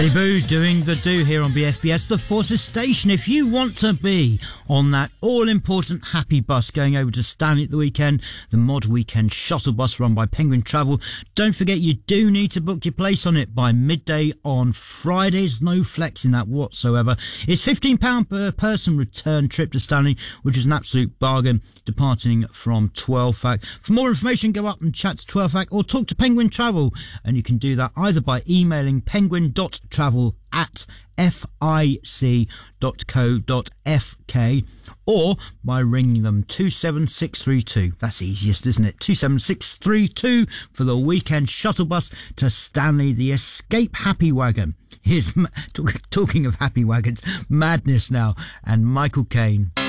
Betty Boo doing the do here on BFBS, the Forces Station. If you want to be on that all-important happy bus going over to Stanley at the weekend, the Mod Weekend shuttle bus run by Penguin Travel, don't forget you do need to book your place on it by midday on Fridays. No flex in that whatsoever. It's £15 per person return trip to Stanley, which is an absolute bargain, departing from 12FAC. For more information, go up and chat to 12FAC or talk to Penguin Travel, and you can do that either by emailing penguin.travel@fic.co.fk or by ringing them 27632. That's easiest, isn't it? 27632 for the weekend shuttle bus to Stanley, the Escape Happy Wagon. Here's, talking of happy wagons, Madness now, and Michael Caine.